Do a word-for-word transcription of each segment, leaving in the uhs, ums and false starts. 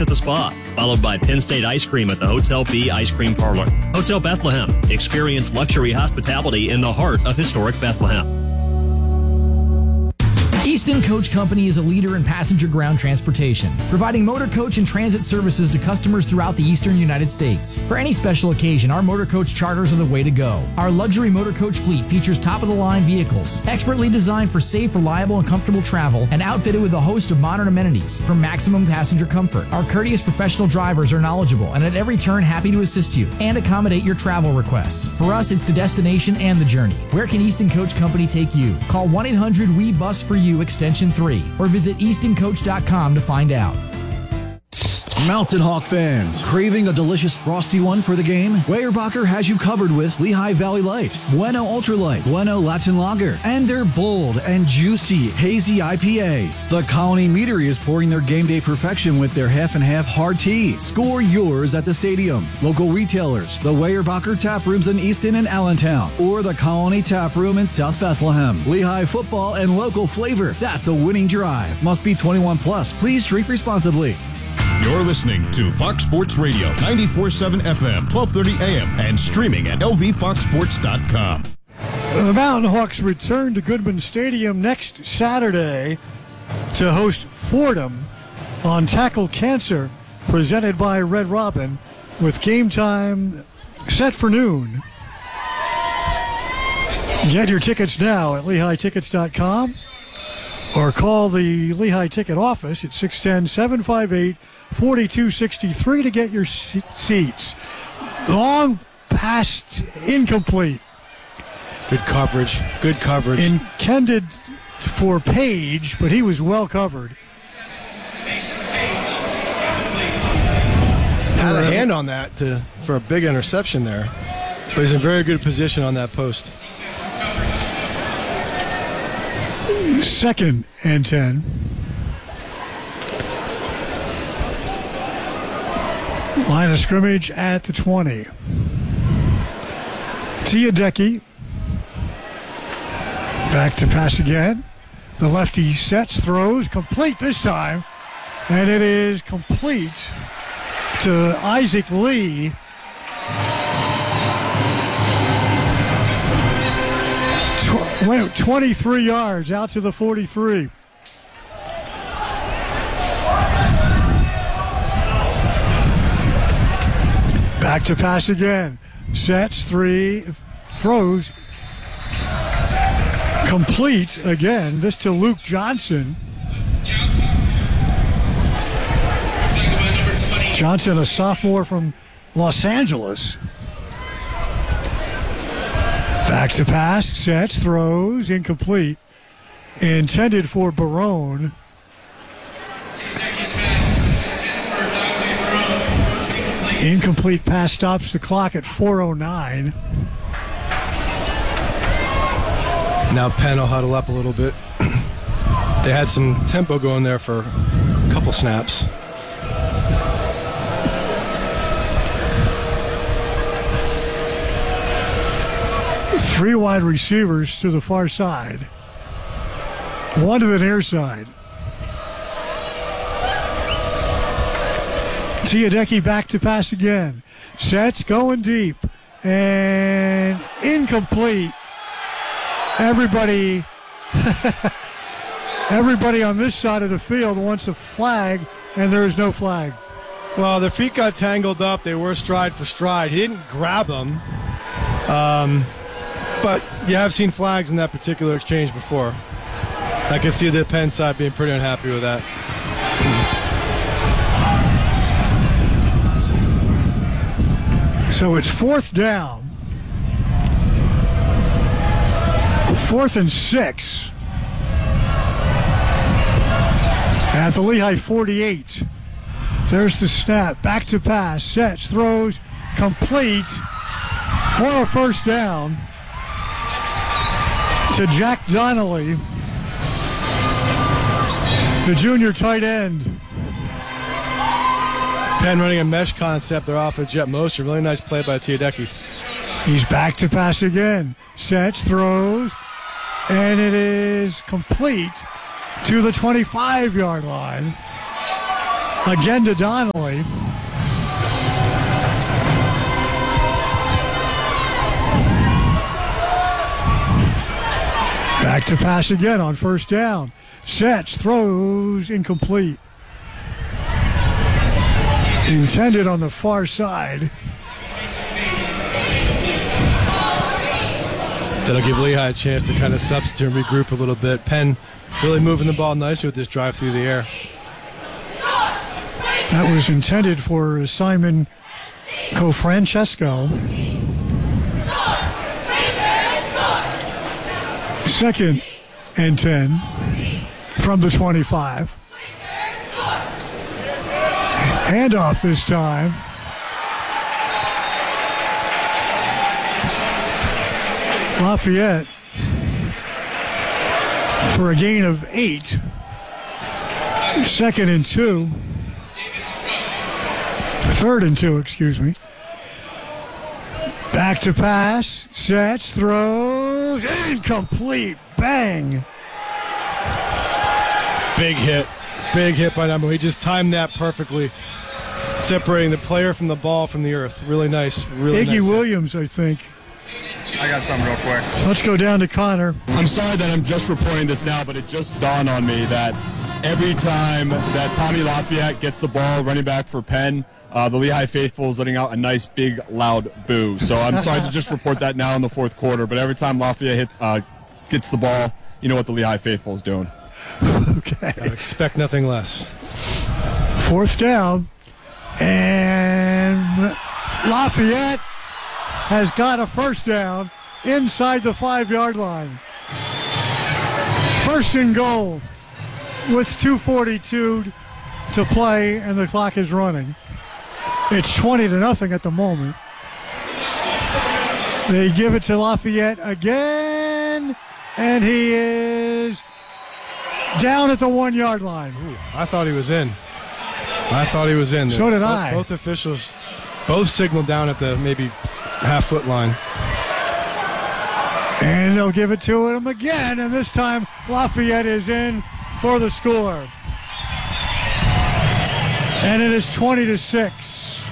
at the spa, followed by Penn State ice cream at the Hotel B Ice Cream Parlor. Hotel Bethlehem. Experience luxury hospitality in the heart of historic Bethlehem. Easton Coach Company is a leader in passenger ground transportation, providing motor coach and transit services to customers throughout the eastern United States. For any special occasion, our motor coach charters are the way to go. Our luxury motor coach fleet features top-of-the-line vehicles, expertly designed for safe, reliable, and comfortable travel, and outfitted with a host of modern amenities for maximum passenger comfort. Our courteous professional drivers are knowledgeable and at every turn happy to assist you and accommodate your travel requests. For us, it's the destination and the journey. Where can Easton Coach Company take you? Call one eight hundred W E bus for you extension three or visit easton coach dot com to find out. Mountain Hawk fans, craving a delicious frosty one for the game? Weyerbacher has you covered with Lehigh Valley Light, Bueno Ultralight, Bueno Latin Lager, and their bold and juicy hazy I P A. The Colony Meadery is pouring their game day perfection with their half and half hard tea. Score yours at the stadium. Local retailers, the Weyerbacher Tap Rooms in Easton and Allentown, or the Colony Tap Room in South Bethlehem. Lehigh football and local flavor. That's a winning drive. Must be twenty-one plus. Please drink responsibly. You're listening to Fox Sports Radio, ninety-four point seven F M, twelve thirty A M, and streaming at L V fox sports dot com. The Mountain Hawks return to Goodman Stadium next Saturday to host Fordham on Tackle Cancer, presented by Red Robin, with game time set for noon. Get your tickets now at lehigh tickets dot com or call the Lehigh Ticket office at six one zero, seven five eight, four two six three to get your seats. Long pass incomplete. Good coverage. Good coverage. Intended for Page, but he was well covered. Had a hand on that to, for a big interception there. But he's in very good position on that post. Second and ten. Line of scrimmage at the twenty. Tiadecki. Back to pass again. The lefty sets, throws, complete this time. And it is complete to Isaac Lee. Tw- went twenty-three yards out to the forty-three. Back to pass again. Sets, three, throws. Complete again. This to Luke Johnson. Johnson, a sophomore from Los Angeles. Back to pass. Sets, throws, incomplete. Intended for Barone. Incomplete pass stops the clock at four oh nine. Now Penn will huddle up a little bit. They had some tempo going there for a couple snaps. Three wide receivers to the far side. One to the near side. Tiadecki back to pass again. Sets, going deep. And incomplete. Everybody, everybody on this side of the field wants a flag, and there is no flag. Well, their feet got tangled up. They were stride for stride. He didn't grab them. Um, but you have seen flags in that particular exchange before. I can see the Penn side being pretty unhappy with that. So it's fourth down. Fourth and six. At the Lehigh forty-eight. There's the snap. Back to pass. Sets, throws, complete for a first down to Jack Donnelly, the junior tight end. Penn running a mesh concept. They're off of jet motion. Really nice play by Tiadecki. He's back to pass again. Sets, throws, and it is complete to the twenty-five-yard line. Again to Donnelly. Back to pass again on first down. Sets, throws, incomplete. Intended on the far side. That'll give Lehigh a chance to kind of substitute and regroup a little bit. Penn really moving the ball nicely with this drive through the air. That was intended for Simon Cofrancesco. Second and ten from the twenty-five. Handoff this time. Lafayette for a gain of eight. Second and two. Third and two, excuse me. Back to pass. Sets, throws, incomplete. Bang. Big hit. Big hit by Number. He just timed that perfectly. Separating the player from the ball from the earth. Really nice. Really Iggy nice Williams, I think. I got something real quick. Let's go down to Connor. I'm sorry that I'm just reporting this now, but it just dawned on me that every time that Tommy Lafayette gets the ball running back for Penn, uh, the Lehigh faithful is letting out a nice, big, loud boo. So I'm sorry to just report that now in the fourth quarter, but every time Lafayette hit, uh, gets the ball, you know what the Lehigh faithful is doing. Okay. I expect nothing less. Fourth down. And Lafayette has got a first down inside the five-yard line. First and goal with two forty-two to play, and the clock is running. It's twenty to nothing at the moment. They give it to Lafayette again, and he is down at the one-yard line. Ooh, I thought he was in. I thought he was in. So did both, I. Both officials, both signaled down at the maybe half-foot line. And they'll give it to him again, and this time Lafayette is in for the score. And it is twenty to six.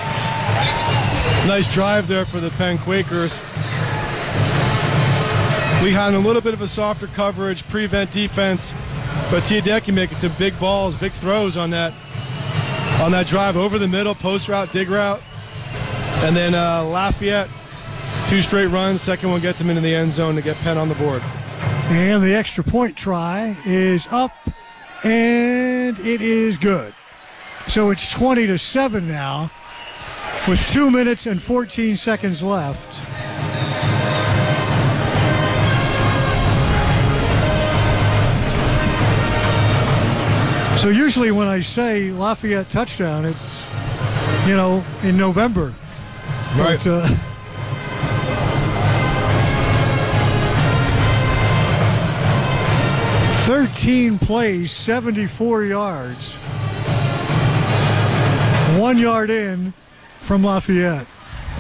Nice drive there for the Penn Quakers. Lehigh in a little bit of a softer coverage, prevent defense, but Tiadeki making some big balls, big throws on that on that drive over the middle, post route, dig route. And then uh, Lafayette, two straight runs. Second one gets him into the end zone to get Penn on the board. And the extra point try is up, and it is good. So it's twenty to seven now, with two minutes and fourteen seconds left. So usually when I say Lafayette touchdown, it's, you know, in November. Right. But, uh, thirteen plays, seventy-four yards. One yard in from Lafayette.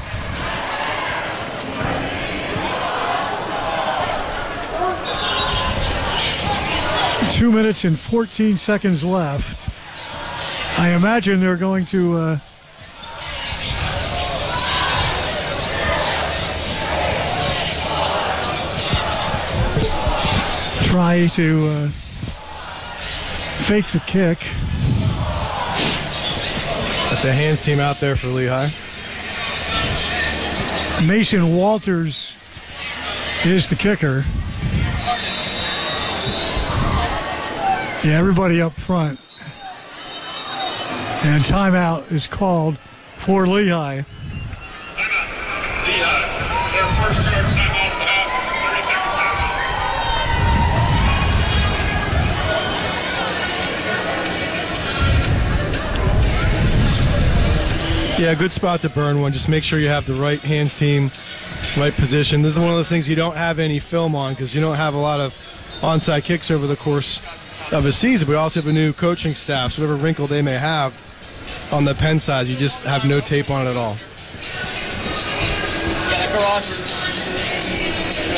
Two minutes and fourteen seconds left. I imagine they're going to uh, try to uh, fake the kick. Got the hands team out there for Lehigh. Mason Walters is the kicker. Yeah, everybody up front. And timeout is called for Lehigh. Timeout. Lehigh. Their first charge timeout of the half. thirty second timeout. Yeah, good spot to burn one. Just make sure you have the right hands team, right position. This is one of those things you don't have any film on because you don't have a lot of onside kicks over the course of a season. We also have a new coaching staff, so whatever wrinkle they may have on the Penn side, you just have no tape on it at all.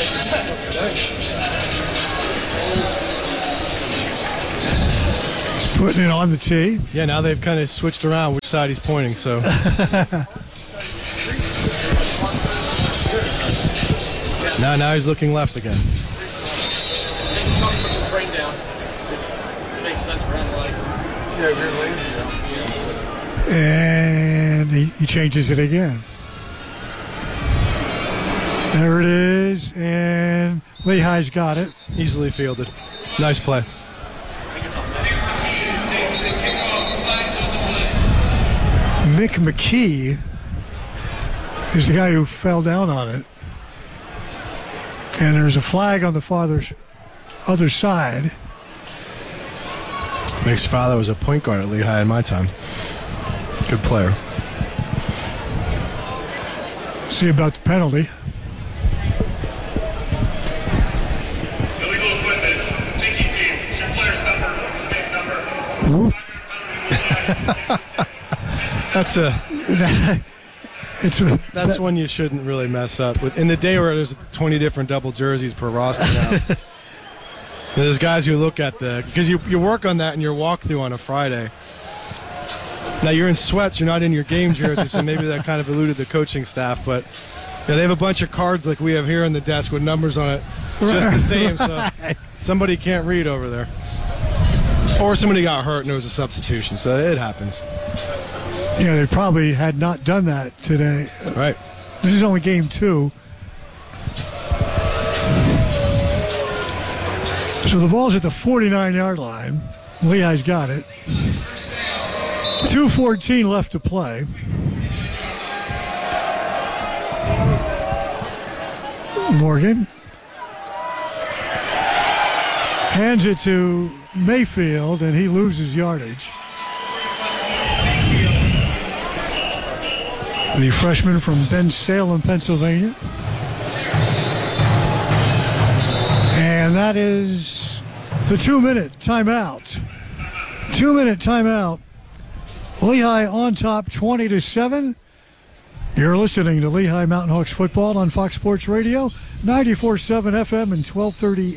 It's Putting it on the tee. Yeah, now they've kind of switched around which side he's pointing, so. now, now he's looking left again. And he, he changes it again. There it is, and Lehigh's got it. Easily fielded. Nice play. Vic McKee is the guy who fell down on it. And there's a flag on the father's other side. Mick's father was a point guard at Lehigh in my time. Good player. See about the penalty. Illegal equipment. Tiki team. Two players number. The same number. That's a. It's a, That's that, one you shouldn't really mess up with. In the day where there's twenty different double jerseys per roster now, there's guys who look at the because you you work on that in your walkthrough on a Friday. Now you're in sweats, you're not in your game jersey, so maybe that kind of eluded the coaching staff. But yeah, they have a bunch of cards like we have here on the desk with numbers on it, just the same. So somebody can't read over there, or somebody got hurt and it was a substitution. So it happens. Yeah, they probably had not done that today. Right. This is only game two. So the ball's at the forty-nine-yard line. Lehigh's got it. two fourteen left to play. Morgan hands it to Mayfield, and he loses yardage. The freshman from Bensalem, Pennsylvania. And that is the two-minute timeout. Two-minute timeout. Lehigh on top, twenty to seven. You're listening to Lehigh Mountain Hawks football on Fox Sports Radio, ninety-four point seven F M and twelve thirty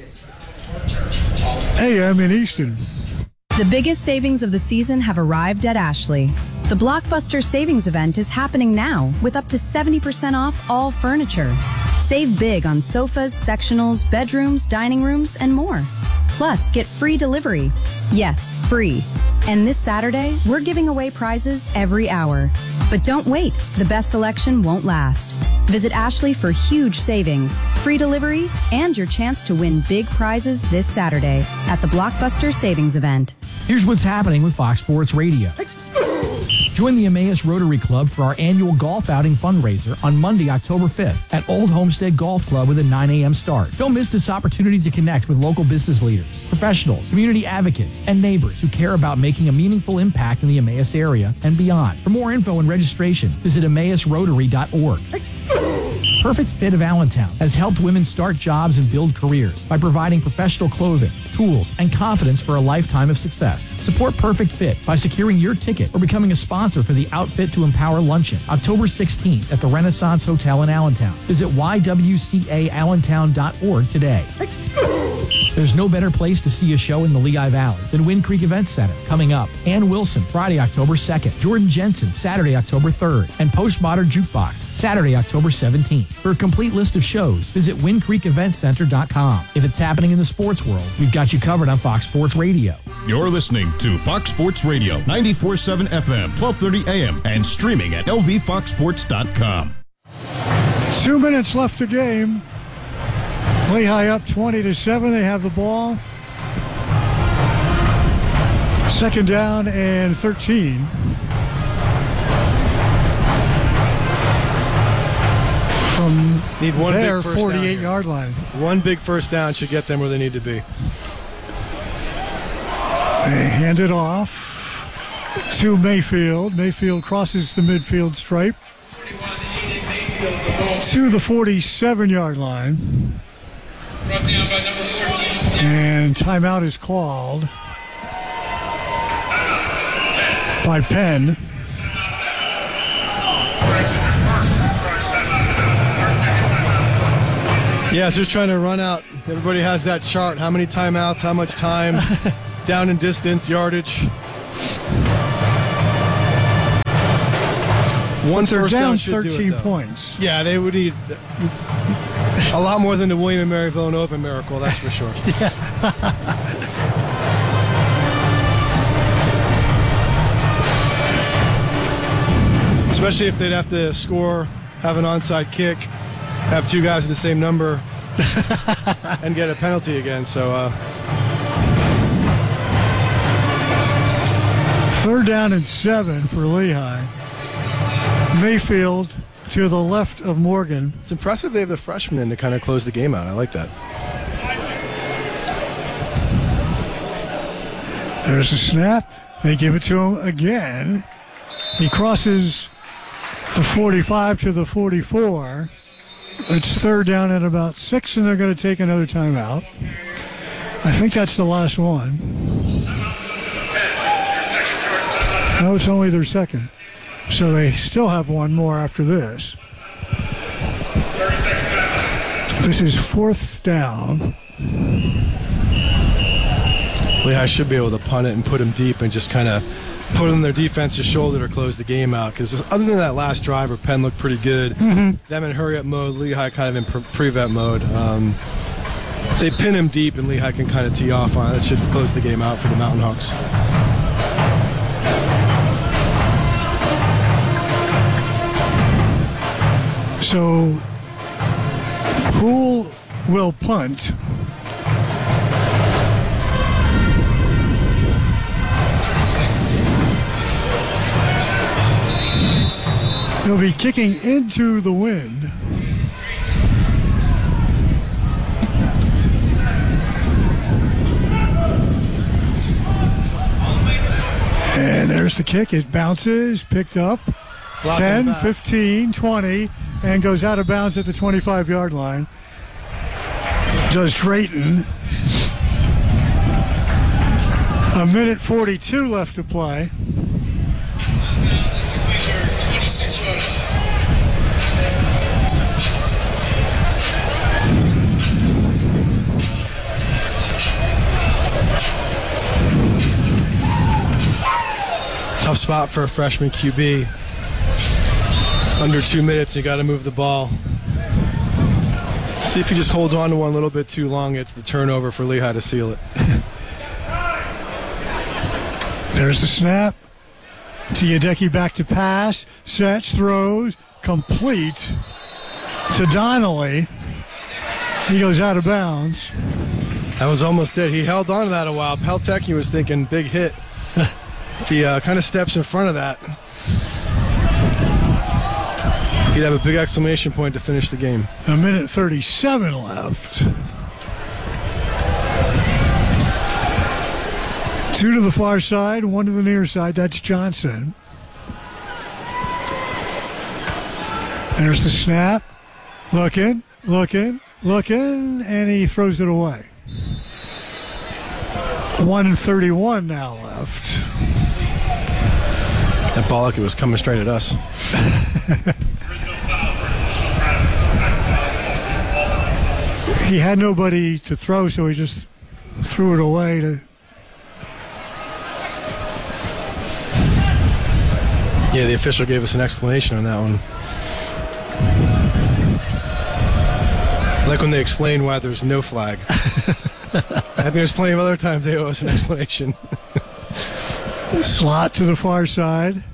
A M in Easton. The biggest savings of the season have arrived at Ashley. The Blockbuster Savings Event is happening now with up to seventy percent off all furniture. Save big on sofas, sectionals, bedrooms, dining rooms, and more. Plus, get free delivery. Yes, free. And this Saturday, we're giving away prizes every hour. But don't wait. The best selection won't last. Visit Ashley for huge savings, free delivery, and your chance to win big prizes this Saturday at the Blockbuster Savings Event. Here's what's happening with Fox Sports Radio. Join the Emmaus Rotary Club for our annual golf outing fundraiser on Monday, October fifth at Old Homestead Golf Club with a nine a.m. start. Don't miss this opportunity to connect with local business leaders, professionals, community advocates, and neighbors who care about making a meaningful impact in the Emmaus area and beyond. For more info and registration, visit emmaus rotary dot org. Perfect Fit of Allentown has helped women start jobs and build careers by providing professional clothing, tools, and confidence for a lifetime of success. Support Perfect Fit by securing your ticket or becoming a sponsor for the Outfit to Empower Luncheon, October sixteenth at the Renaissance Hotel in Allentown. Visit y w c a allentown dot org today. There's no better place to see a show in the Lehigh Valley than Wind Creek Event Center. Coming up, Ann Wilson, Friday, October second. Jordan Jensen, Saturday, October third. And Postmodern Jukebox, Saturday, October seventeenth. For a complete list of shows, visit wind creek event center dot com. If it's happening in the sports world, we've got you covered on Fox Sports Radio. You're listening to Fox Sports Radio, ninety-four point seven F M, twelve thirty A M, and streaming at l v fox sports dot com. Two minutes left to game. Lehigh up twenty to seven. They have the ball. Second down and thirteen. From need one their big first forty-eight down yard line. One big first down should get them where they need to be. They hand it off to Mayfield. Mayfield crosses the midfield stripe to the forty-seven yard line. Brought down by number fourteen. And timeout is called by Penn. Yeah, so just trying to run out. Everybody has that chart. How many timeouts, how much time. down and distance, yardage. One they're first down down should do it, thirteen though. points. Yeah, they would need a lot more than the William and Mary Villanova miracle, that's for sure. Especially if they'd have to score, have an onside kick, have two guys with the same number, and get a penalty again. So, uh, third down and seven for Lehigh. Mayfield to the left of Morgan. It's impressive they have the freshman in to kind of close the game out. I like that. There's a snap. They give it to him again. He crosses the forty-five to the forty-four. It's third down at about six, and they're going to take another timeout. I think that's the last one. No, it's only their second. So they still have one more after this. This is fourth down. Lehigh should be able to punt it and put them deep and just kind of put on their defense's shoulder to close the game out. Because other than that last drive where Penn looked pretty good, mm-hmm. them in hurry-up mode, Lehigh kind of in pre- prevent mode. Um, they pin him deep and Lehigh can kind of tee off on it. That should close the game out for the Mountain Hawks. So, Poole will punt. He'll be kicking into the wind. And there's the kick. It bounces, picked up. ten, fifteen, twenty, and goes out of bounds at the twenty-five-yard line. Does Drayton. A minute forty-two left to play. Tough spot for a freshman Q B. Under two minutes, you got to move the ball. See if he just holds on to one a little bit too long. It's the turnover for Lehigh to seal it. There's the snap. Tiadeki back to pass. Sets, throws, complete to Donnelly. He goes out of bounds. That was almost it. He held on to that a while. Peltecki was thinking big hit. He uh, kind of steps in front of that. He'd have a big exclamation point to finish the game. A minute thirty-seven left. Two to the far side, one to the near side. That's Johnson. There's the snap. Looking, looking, looking, and he throws it away. one thirty-one now left. That ball like it was coming straight at us. He had nobody to throw, so he just threw it away. To Yeah, the official gave us an explanation on that one. I like when they explain why there's no flag. I think there's plenty of other times they owe us an explanation. Slot to the far side.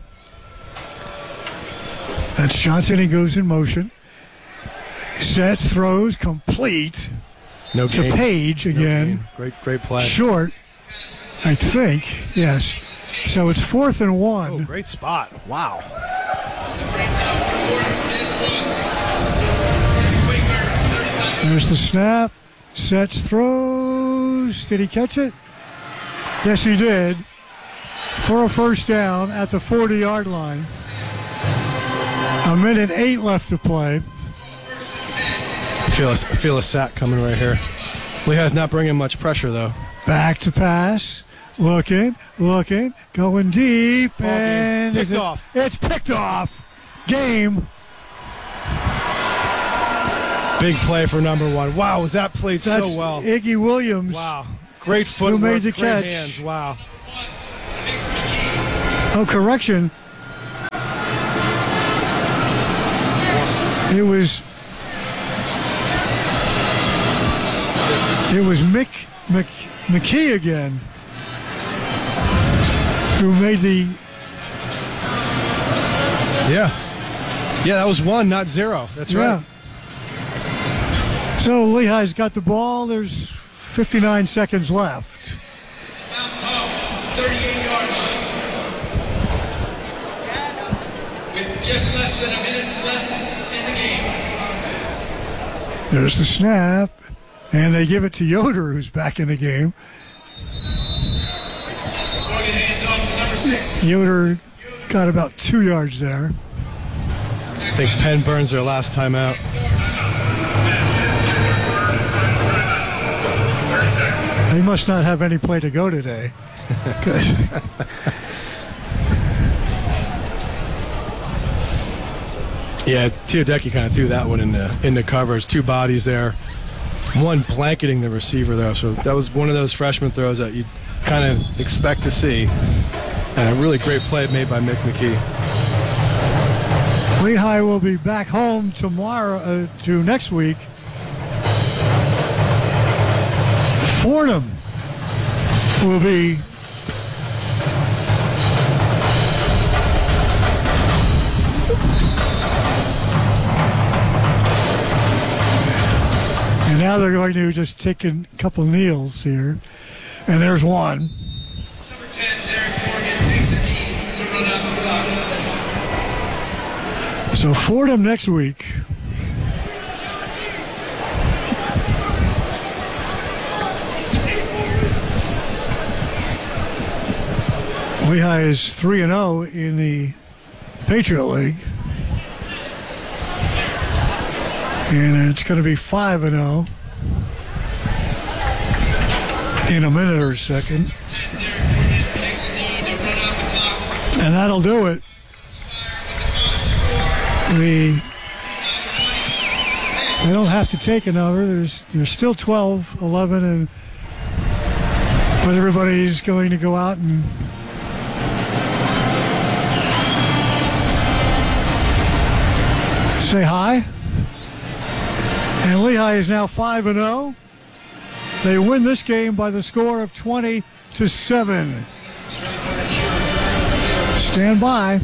That's Johnson. He goes in motion. Sets, throws, complete. No to gain. Page No again. gain. Great, great play. Short, I think. Yes. So it's fourth and one. Oh, great spot. Wow. There's the snap. Sets, throws. Did he catch it? Yes, he did. For a first down at the forty-yard line. A minute eight left to play. I feel a, I feel a sack coming right here. Lehigh's not bringing much pressure, though. Back to pass. Looking, looking, going deep. Ball and game. Picked it, off. It's picked off. Game. Big play for number one. Wow, was that played That's so well. Iggy Williams. Wow. Great footwork, Who made the great catch? hands. Wow. Oh, correction. It was it was Mick, Mick McKee again who made the Yeah. Yeah, that was one, not zero. That's yeah. right. So Lehigh's got the ball. There's fifty-nine seconds left. thirty-eight yard line. With just less than a minute left in the game. There's the snap, and they give it to Yoder, who's back in the game. Morgan hands off to number six. Yoder got about two yards there. I think Penn burns their last time out. They must not have any play to go today. Yeah, Teodecki kind of threw that one in the in the covers. Two bodies there, one blanketing the receiver though. So that was one of those freshman throws that you kind of expect to see. And a really great play made by Mick McKee. Lehigh will be back home tomorrow uh, to next week. Fordham will be and now they're going to just take a couple kneels here, and there's one. Number ten, Derek Morgan, takes a knee to run out the clock. So Fordham next week. Lehigh is three and oh in the Patriot League. And it's going to be five and oh in a minute or a second. And that'll do it. The, they don't have to take another. There's there's still twelve, eleven, and but everybody's going to go out and say hi. And Lehigh is now five and oh. They win this game by the score of twenty to seven. Stand by.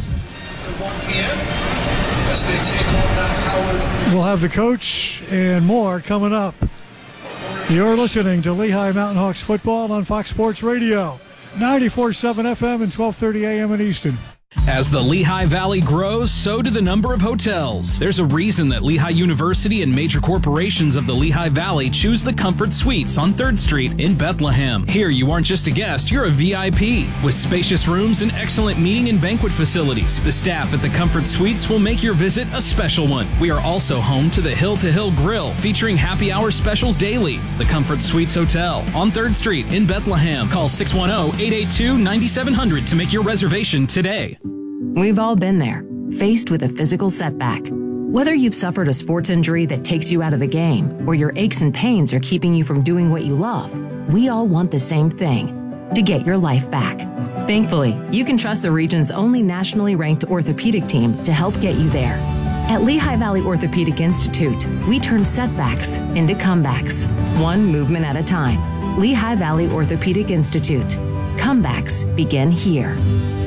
We'll have the coach and more coming up. You're listening to Lehigh Mountain Hawks football on Fox Sports Radio, ninety-four point seven F M and twelve thirty A M in Easton. As the Lehigh Valley grows, so do the number of hotels. There's a reason that Lehigh University and major corporations of the Lehigh Valley choose the Comfort Suites on third Street in Bethlehem. Here, you aren't just a guest, you're a V I P. With spacious rooms and excellent meeting and banquet facilities, the staff at the Comfort Suites will make your visit a special one. We are also home to the Hill to Hill Grill, featuring happy hour specials daily. The Comfort Suites Hotel on third Street in Bethlehem. Call six one zero, eight eight two, nine seven zero zero to make your reservation today. We've all been there, faced with a physical setback. Whether you've suffered a sports injury that takes you out of the game, or your aches and pains are keeping you from doing what you love, we all want the same thing, to get your life back. Thankfully, you can trust the region's only nationally ranked orthopedic team to help get you there. At Lehigh Valley Orthopedic Institute, we turn setbacks into comebacks, one movement at a time. Lehigh Valley Orthopedic Institute. Comebacks begin here.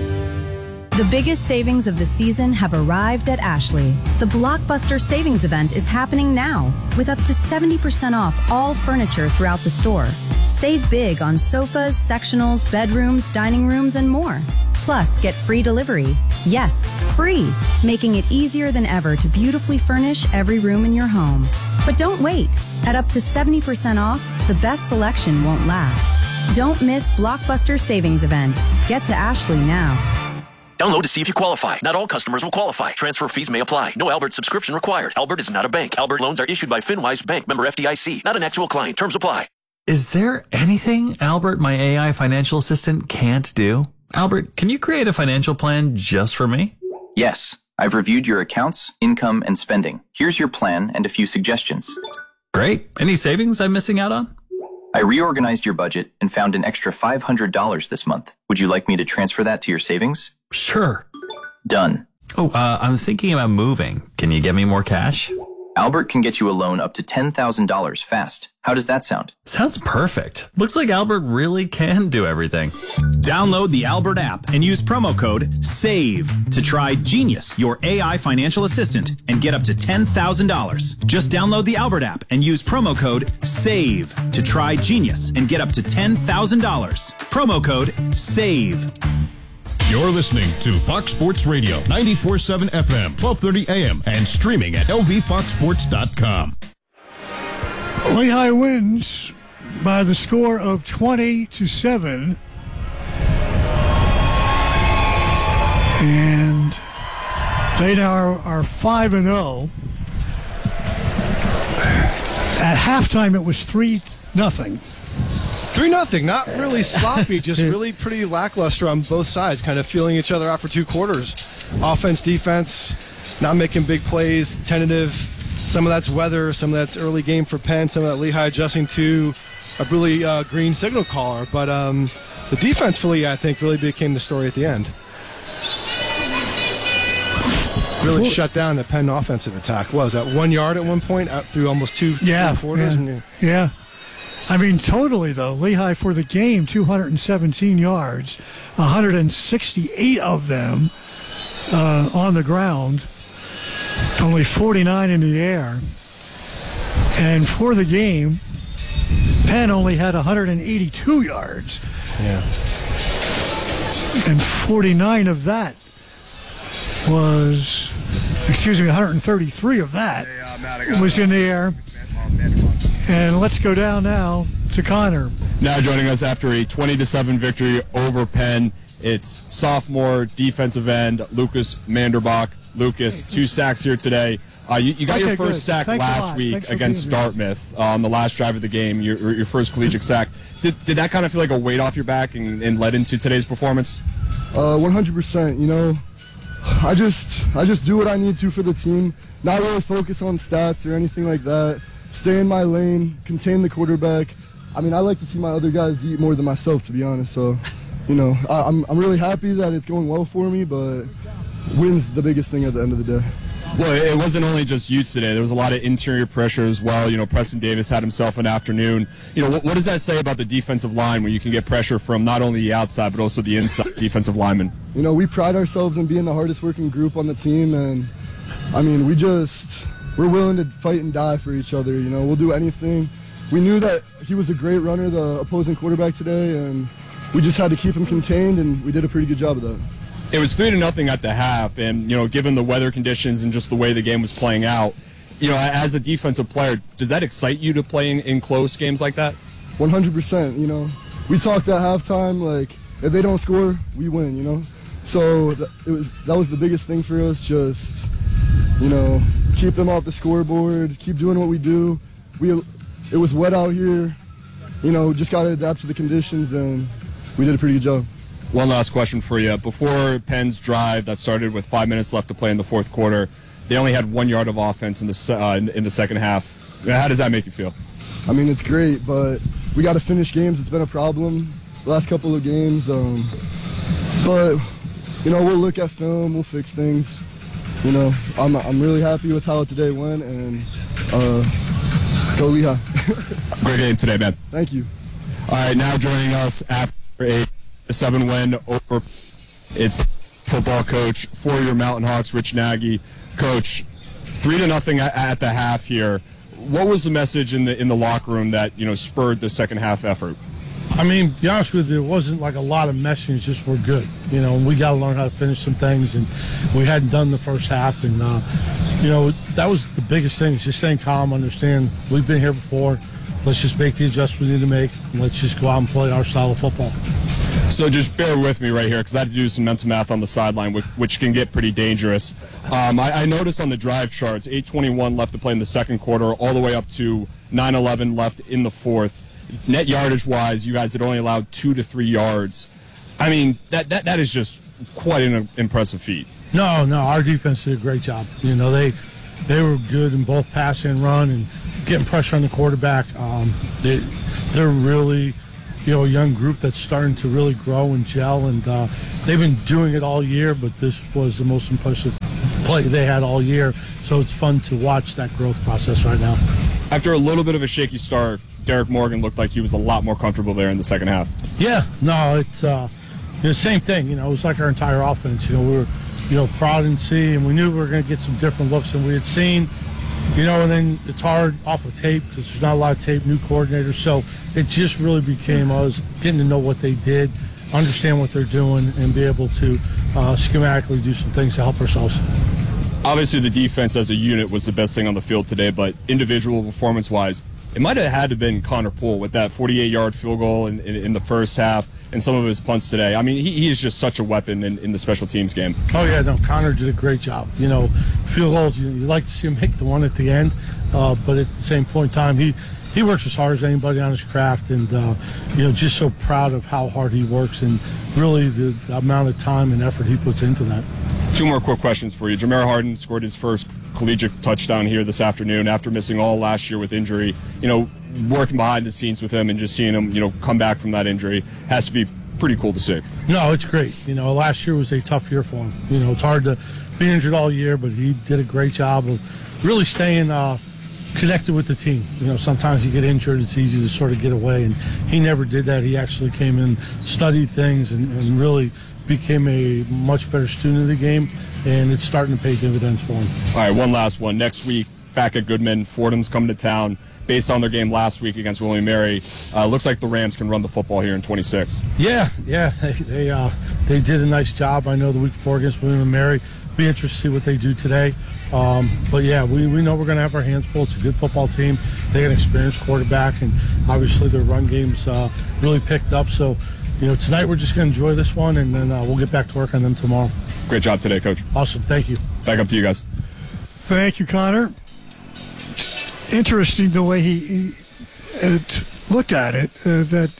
The biggest savings of the season have arrived at Ashley. The Blockbuster Savings Event is happening now with up to seventy percent off all furniture throughout the store. Save big on sofas, sectionals, bedrooms, dining rooms, and more. Plus, get free delivery. Yes, free, making it easier than ever to beautifully furnish every room in your home. But don't wait. At up to seventy percent off, the best selection won't last. Don't miss Blockbuster Savings Event. Get to Ashley now. Download to see if you qualify. Not all customers will qualify. Transfer fees may apply. No Albert subscription required. Albert is not a bank. Albert loans are issued by FinWise Bank, member F D I C. Not an actual client. Terms apply. Is there anything Albert, my A I financial assistant, can't do? Albert, can you create a financial plan just for me? Yes. I've reviewed your accounts, income, and spending. Here's your plan and a few suggestions. Great. Any savings I'm missing out on? I reorganized your budget and found an extra five hundred dollars this month. Would you like me to transfer that to your savings? Sure. Done. Oh, uh, I'm thinking about moving. Can you get me more cash? Albert can get you a loan up to ten thousand dollars fast. How does that sound? Sounds perfect. Looks like Albert really can do everything. Download the Albert app and use promo code SAVE to try Genius, your A I financial assistant, and get up to ten thousand dollars. Just download the Albert app and use promo code SAVE to try Genius and get up to ten thousand dollars. Promo code SAVE. You're listening to Fox Sports Radio, ninety-four point seven F M, twelve thirty A M, and streaming at L V fox sports dot com. Lehigh wins by the score of twenty to seven. And they now are five and oh. At halftime, it was three nothing. three nothing, not really sloppy, just really pretty lackluster on both sides, kind of feeling each other out for two quarters. Offense, defense, not making big plays, tentative. Some of that's weather, some of that's early game for Penn, some of that Lehigh adjusting to a really uh, green signal caller. But um, the defense for Lehigh, I think, really became the story at the end. Really cool. Shut down the Penn offensive attack. What was that, one yard at one point out through almost two, yeah, two quarters? Yeah. And, yeah. I mean, totally, though. Lehigh for the game, two hundred seventeen yards, one hundred sixty-eight of them uh, on the ground, only forty-nine in the air. And for the game, Penn only had one hundred eighty-two yards. Yeah. And forty-nine of that was, excuse me, one hundred thirty-three of that was in the air. And let's go down now to Connor. Now joining us after a twenty to seven victory over Penn, it's sophomore defensive end Lucas Manderbach. Lucas, two sacks here today. Uh, you, you got okay, your first good. sack Thanks last week against Dartmouth uh, on the last drive of the game, your, your first collegiate sack. Did, did that kind of feel like a weight off your back and, and led into today's performance? Uh, one hundred percent. You know, I just I just do what I need to for the team, not really focus on stats or anything like that. Stay in my lane, contain the quarterback. I mean, I like to see my other guys eat more than myself, to be honest. So, you know, I, I'm I'm really happy that it's going well for me, but win's the biggest thing at the end of the day. Well, it wasn't only just you today. There was a lot of interior pressure as well. You know, Preston Davis had himself an afternoon. You know, what, what does that say about the defensive line when you can get pressure from not only the outside but also the inside defensive linemen? You know, we pride ourselves in being the hardest working group on the team, and, I mean, we just... we're willing to fight and die for each other. You know, we'll do anything. We knew that he was a great runner, the opposing quarterback today, and we just had to keep him contained, and we did a pretty good job of that. It was three to nothing at the half, and you know, given the weather conditions and just the way the game was playing out, you know, as a defensive player, does that excite you to play in, in close games like that? one hundred percent. You know, we talked at halftime like if they don't score, we win. You know, so th- it was that was the biggest thing for us. Just you know, keep them off the scoreboard, keep doing what we do. We it was wet out here. You know, just got to adapt to the conditions, and we did a pretty good job. One last question for you. Before Penn's drive that started with five minutes left to play in the fourth quarter, they only had one yard of offense in the uh, in, in the second half. How does that make you feel? I mean, it's great, but we got to finish games. It's been a problem the last couple of games. Um, but, you know, we'll look at film. We'll fix things. You know, I'm I'm really happy with how today went, and uh, go Lehigh. Great game today, man. Thank you. All right, now joining us after a seven win over, it's football coach for your Mountain Hawks, Rich Nagy. Coach, three to nothing at, at the half here. What was the message in the in the locker room that you know spurred the second half effort? I mean, to be honest with you, it wasn't like a lot of messages, just we're good. You know, we got to learn how to finish some things, and we hadn't done the first half. And, uh, you know, that was the biggest thing, is just staying calm, understand we've been here before. Let's just make the adjustments we need to make, and let's just go out and play our style of football. So just bear with me right here, because I had to do some mental math on the sideline, which, which can get pretty dangerous. Um, I, I noticed on the drive charts, eight twenty-one left to play in the second quarter, all the way up to nine eleven left in the fourth. Net yardage-wise, you guys had only allowed two to three yards. I mean, that that, that is just quite an impressive feat. No, no, our defense did a great job. You know, they they were good in both pass and run, and getting pressure on the quarterback. Um, they, they're really, you know, a young group that's starting to really grow and gel, and uh, they've been doing it all year, but this was the most impressive play they had all year, so it's fun to watch that growth process right now. After a little bit of a shaky start, Derek Morgan looked like he was a lot more comfortable there in the second half. Yeah, no, it's uh, the same thing. You know, it was like our entire offense. You know, we were, you know, proud and see, and we knew we were going to get some different looks than we had seen. You know, and then it's hard off of tape because there's not a lot of tape, new coordinators. So it just really became us getting to know what they did, understand what they're doing, and be able to uh, schematically do some things to help ourselves. Obviously, the defense as a unit was the best thing on the field today, but individual performance-wise, it might have had to have been Connor Poole with that forty-eight-yard field goal in, in, in the first half and some of his punts today. I mean, he, he is just such a weapon in, in the special teams game. Oh, yeah, no, Connor did a great job. You know, field goals, you, you like to see him make the one at the end, uh, but at the same point in time, he, he works as hard as anybody on his craft, and, uh, you know, just so proud of how hard he works and really the amount of time and effort he puts into that. Two more quick questions for you. Jameer Harden scored his first collegiate touchdown here this afternoon after missing all last year with injury. You know, working behind the scenes with him and just seeing him, you know, come back from that injury has to be pretty cool to see. No, it's great. You know, last year was a tough year for him. You know, it's hard to be injured all year, but he did a great job of really staying uh, connected with the team. You know, sometimes you get injured, it's easy to sort of get away, and he never did that. He actually came in, studied things, and, and really became a much better student of the game, and it's starting to pay dividends for him. All right, one last one. Next week, back at Goodman, Fordham's coming to town. Based on their game last week against William and Mary, uh, looks like the Rams can run the football here in twenty-six. Yeah, yeah, they they, uh, they did a nice job. I know the week before against William and Mary. Be interested to see what they do today. Um, but yeah, we, we know we're going to have our hands full. It's a good football team. They got an experienced quarterback, and obviously their run game's uh, really picked up. So, you know, tonight we're just going to enjoy this one, and then uh, we'll get back to work on them tomorrow. Great job today, Coach. Awesome, thank you. Back up to you guys. Thank you, Connor. Interesting the way he, he uh, t- looked at it, uh, that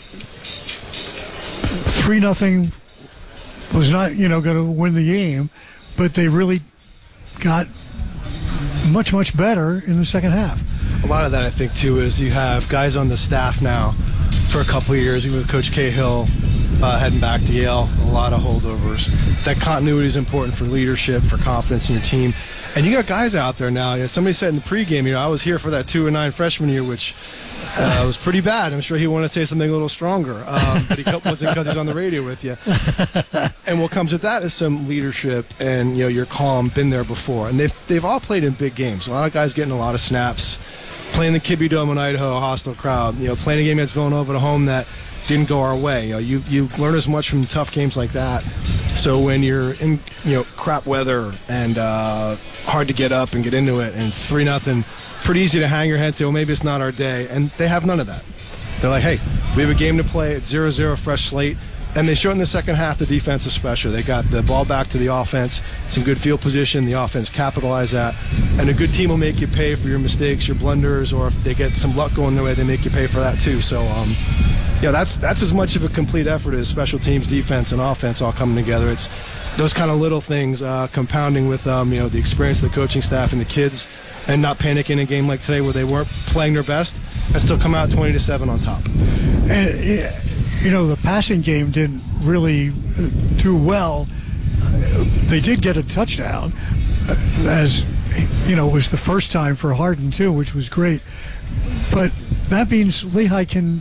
three nothing was not, you know, going to win the game, but they really got much, much better in the second half. A lot of that, I think, too, is you have guys on the staff now for a couple of years, even with Coach Cahill uh, heading back to Yale, a lot of holdovers. That continuity is important for leadership, for confidence in your team. And you got guys out there now. You know, somebody said in the pregame, you know, I was here for that two and nine freshman year, which uh, was pretty bad. I'm sure he wanted to say something a little stronger, um, but he wasn't because he's on the radio with you. And what comes with that is some leadership, and you know, you're calm, been there before, and they've they've all played in big games. A lot of guys getting a lot of snaps, playing the Kibbe Dome in Idaho, a hostile crowd. You know, playing a game against Villanova at home that didn't go our way. You know, you you learn as much from tough games like that. So when you're in, you know, crap weather and uh, hard to get up and get into it, and it's three nothing, pretty easy to hang your head and say, well, maybe it's not our day. And they have none of that. They're like, hey, we have a game to play. It's zero zero, fresh slate. And they showed in the second half the defense is special. They got the ball back to the offense, some good field position. The offense capitalized that. And a good team will make you pay for your mistakes, your blunders, or if they get some luck going their way, they make you pay for that too. So, um, yeah, that's that's as much of a complete effort as special teams, defense, and offense all coming together. It's those kind of little things uh, compounding with um, you know, the experience of the coaching staff and the kids, and not panicking in a game like today where they weren't playing their best and still come out twenty to seven on top. And, you know, the passing game didn't really do well. They did get a touchdown, as, you know, it was the first time for Harden, too, which was great. But that means Lehigh can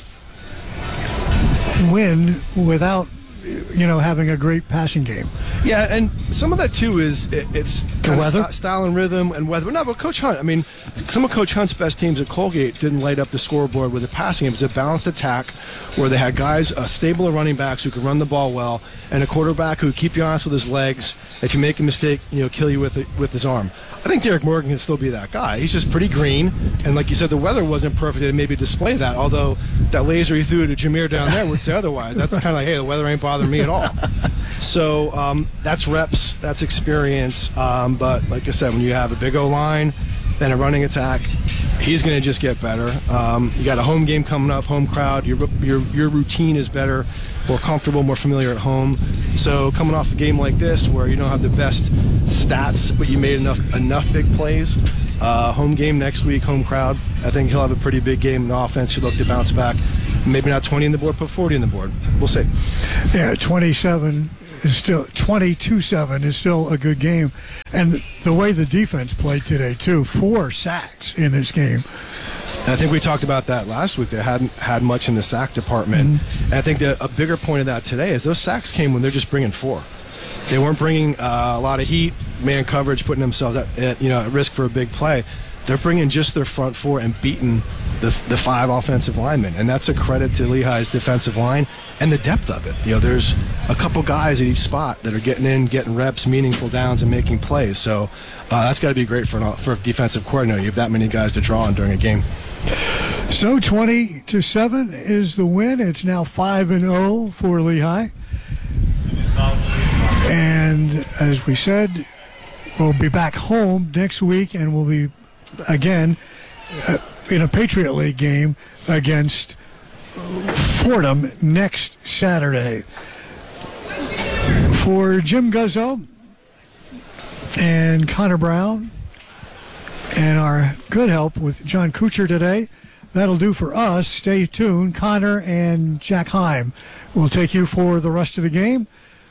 win without, you know, having a great passing game. Yeah, and some of that too is it, it's the weather, st- style and rhythm and weather. No, but Coach Hunt, I mean, some of Coach Hunt's best teams at Colgate didn't light up the scoreboard with a passing game. It was a balanced attack where they had guys, a stable of running backs who could run the ball well, and a quarterback who would keep you honest with his legs. If you make a mistake, you know, kill you with it, with his arm. I think Derek Morgan can still be that guy. He's just pretty green, and like you said, the weather wasn't perfect to maybe display that, although that laser he threw to Jameer down there would say otherwise. That's kind of like, hey, the weather ain't bothering me at all. So um, that's reps, that's experience, um, but like I said, when you have a big O-line, then a running attack, he's going to just get better. Um, you got a home game coming up, home crowd, your, your, your routine is better, more comfortable, more familiar at home. So coming off a game like this where you don't have the best stats, but you made enough enough big plays, Uh, home game next week, home crowd. I think he'll have a pretty big game. The offense should look to bounce back. Maybe not twenty in the board, put forty in the board. We'll see. Yeah, twenty-seven is still twenty-two seven is still a good game. And the way the defense played today, too, four sacks in this game. And I think we talked about that last week. They hadn't had much in the sack department. Mm-hmm. And I think that a bigger point of that today is those sacks came when they're just bringing four. They weren't bringing uh, a lot of heat, man coverage, putting themselves at, at, you know, at risk for a big play. They're bringing just their front four and beating the the five offensive linemen. And that's a credit to Lehigh's defensive line and the depth of it. You know, there's a couple guys at each spot that are getting in, getting reps, meaningful downs, and making plays. So uh, that's got to be great for, an, for a defensive coordinator. You have that many guys to draw on during a game. So twenty to seven is the win. It's now five and oh for Lehigh. And as we said, we'll be back home next week, and we'll be again uh, in a Patriot League game against Fordham next Saturday. For Jim Guzzo and Connor Brown and our good help with John Kuchar today, that'll do for us. Stay tuned. Connor and Jack Heim will take you for the rest of the game.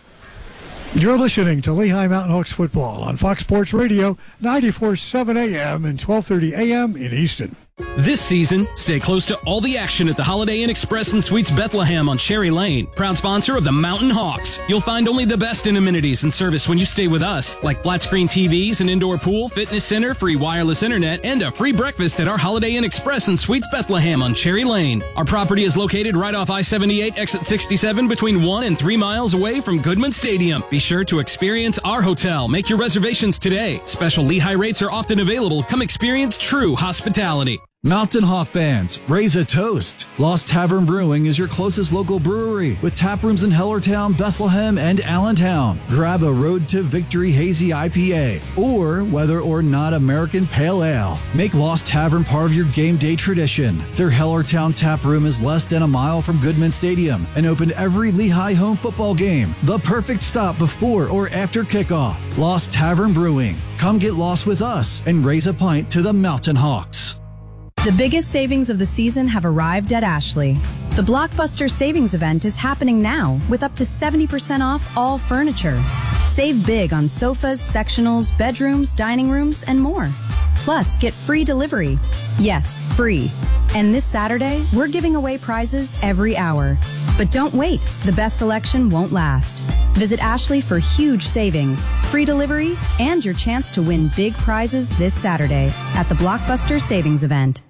You're listening to Lehigh Mountain Hawks football on Fox Sports Radio, ninety-four point seven A M and twelve thirty A M in Easton. This season, stay close to all the action at the Holiday Inn Express and Suites Bethlehem on Cherry Lane, proud sponsor of the Mountain Hawks. You'll find only the best in amenities and service when you stay with us, like flat screen T Vs, an indoor pool, fitness center, free wireless internet, and a free breakfast at our Holiday Inn Express and Suites Bethlehem on Cherry Lane. Our property is located right off I seventy-eight, exit sixty-seven, between one and three miles away from Goodman Stadium. Be sure to experience our hotel. Make your reservations today. Special Lehigh rates are often available. Come experience true hospitality. Mountain Hawk fans, raise a toast. Lost Tavern Brewing is your closest local brewery with tap rooms in Hellertown, Bethlehem, and Allentown. Grab a Road to Victory Hazy I P A or whether or not American Pale Ale. Make Lost Tavern part of your game day tradition. Their Hellertown tap room is less than a mile from Goodman Stadium and open every Lehigh home football game. The perfect stop before or after kickoff. Lost Tavern Brewing. Come get lost with us and raise a pint to the Mountain Hawks. The biggest savings of the season have arrived at Ashley. The Blockbuster Savings Event is happening now with up to seventy percent off all furniture. Save big on sofas, sectionals, bedrooms, dining rooms, and more. Plus, get free delivery. Yes, free. And this Saturday, we're giving away prizes every hour. But don't wait, the best selection won't last. Visit Ashley for huge savings, free delivery, and your chance to win big prizes this Saturday at the Blockbuster Savings Event.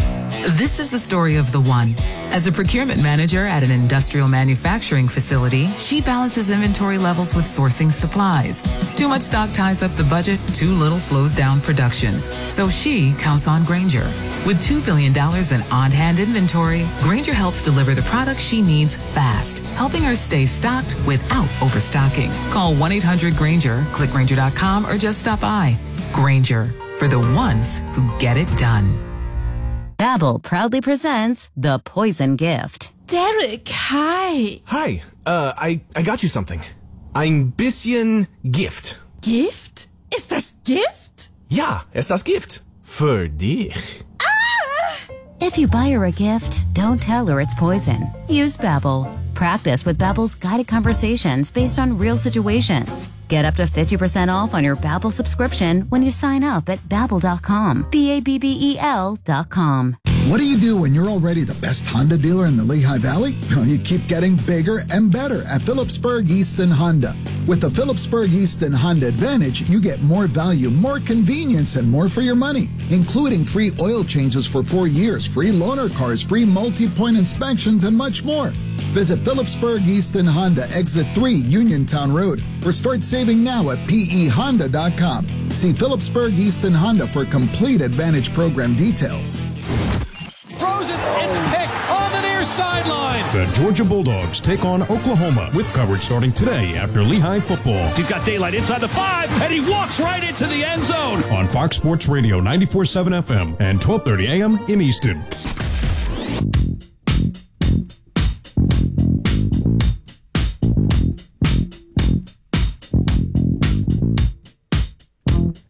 This is the story of the one. As a procurement manager at an industrial manufacturing facility, she balances inventory levels with sourcing supplies. Too much stock ties up the budget, too little slows down production. So she counts on Grainger. With two billion dollars in on-hand inventory, Grainger helps deliver the products she needs fast, helping her stay stocked without overstocking. Call one eight hundred Grainger, click Grainger dot com, or just stop by. Grainger, for the ones who get it done. Babbel proudly presents The Poison Gift. Derek, hi. Hi, uh, I, I got you something. Ein bisschen Gift. Gift? Ist das Gift? Ja, ist das Gift. Für dich. If you buy her a gift, don't tell her it's poison. Use Babbel. Practice with Babbel's guided conversations based on real situations. Get up to fifty percent off on your Babbel subscription when you sign up at babbel dot com. B A B B E L dot com. What do you do when you're already the best Honda dealer in the Lehigh Valley? Well, you keep getting bigger and better at Phillipsburg Easton Honda. With the Phillipsburg Easton Honda Advantage, you get more value, more convenience, and more for your money, including free oil changes for four years, free loaner cars, free multi-point inspections, and much more. Visit Phillipsburg Easton Honda, Exit three, Uniontown Road, or start saving now at P E honda dot com. See Phillipsburg Easton Honda for complete Advantage program details. Frozen, it's picked on the near sideline. The Georgia Bulldogs take on Oklahoma with coverage starting today after Lehigh football. You've got daylight inside the five, and he walks right into the end zone. On Fox Sports Radio ninety-four point seven F M and twelve thirty A M in Easton.